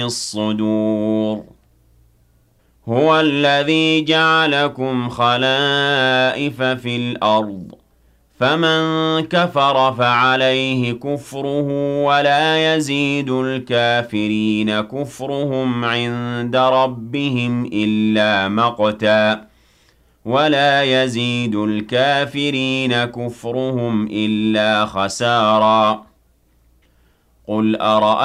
الصدور هو الذي جعلكم خلائف في الأرض فمن كفر فعليه كفره ولا يزيد الكافرين كفرهم عند ربهم إلا مقتا ولا يزيد الكافرين كفرهم إلا خسارا قل أرأيتم